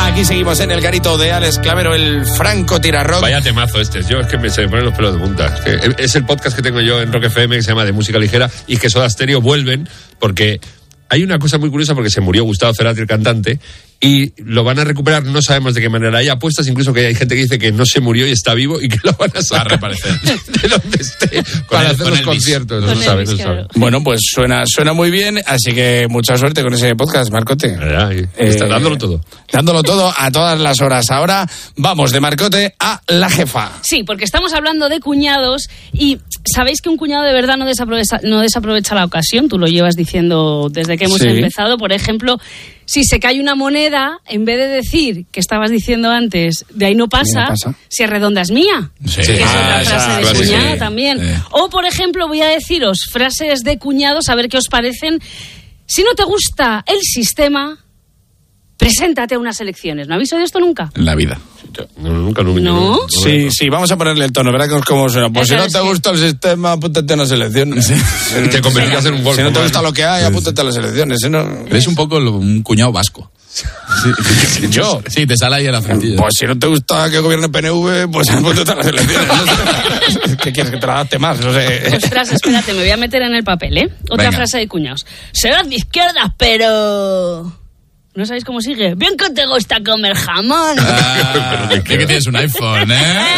Aquí seguimos en el garito de Alex Clavero, el Franco Tirarrock. Vaya temazo este. Yo es que se me ponen los pelos de punta. Es el podcast que tengo yo en Rock FM que se llama De Música Ligera y que Soda Stereo vuelven porque hay una cosa muy curiosa porque se murió Gustavo Cerati, el cantante, y lo van a recuperar, no sabemos de qué manera. Hay apuestas incluso que hay gente que dice que no se murió y está vivo y que lo van a sacar de donde esté para hacer los conciertos. No sabe. Bueno, pues suena muy bien, así que mucha suerte con ese podcast, Marcote. Está dándolo todo. Dándolo todo a todas las horas. Ahora vamos de Marcote a la jefa. Sí, porque estamos hablando de cuñados y sabéis que un cuñado de verdad no desaprovecha la ocasión. Tú lo llevas diciendo desde que hemos empezado. Por ejemplo, si se cae una moneda, en vez de decir que estabas diciendo antes, de ahí no pasa, si es redonda es mía. Sí. Que es otra frase de cuñado también. O, por ejemplo, voy a deciros frases de cuñados, a ver qué os parecen. Si no te gusta el sistema, preséntate a unas elecciones. ¿No habéis oído esto nunca? En la vida. Nunca. ¿No? Sí, vamos a ponerle el tono, ¿verdad? ¿Cómo suena? Pues si no te gusta el sistema, apúntate a unas elecciones. Te convertirías en un golpe. Si no te gusta lo que hay, apúntate a las elecciones. Eres un poco un cuñado vasco. Sí. ¿Yo? Sí, te sale ahí a la frentilla. Pues si no te gusta que gobierne PNV, pues apúntate a las elecciones. No sé. ¿Qué quieres, que te la adapte más? No sé. Ostras, espérate, me voy a meter en el papel, ¿eh? Otra frase de cuñados. Serás de izquierdas, pero... ¿No sabéis cómo sigue? Bien que te gusta comer jamón. ¿De qué tienes un iPhone,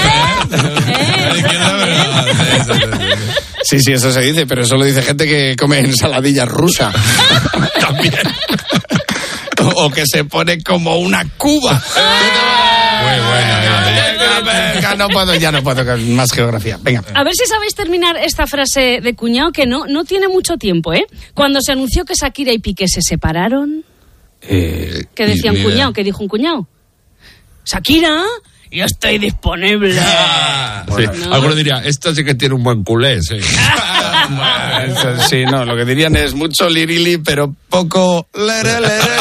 Sí, eso se dice, pero eso lo dice gente que come ensaladilla rusa. También. O que se pone como una cuba. Muy buena. Ya no puedo con más geografía. Venga. A ver si sabéis terminar esta frase de cuñado que no tiene mucho tiempo, ¿eh? Cuando se anunció que Shakira y Piqué se separaron... ¿Qué decía un cuñado? ¿Qué dijo un cuñado? Shakira, yo estoy disponible. Bueno, no. Alguno diría, esta sí que tiene un buen culé, sí. Sí, no, lo que dirían es mucho lirili, pero poco lere.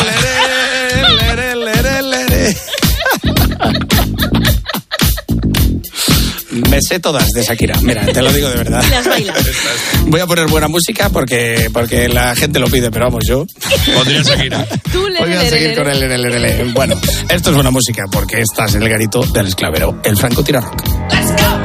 Me sé todas de Shakira, mira, te lo digo de verdad. Las bailas. Voy a poner buena música porque la gente lo pide, pero vamos, yo pondría Shakira. Voy a seguir con el. Bueno, esto es buena música porque estás en el garito del Alex Clavero, el Franco Tirarrock. Let's go.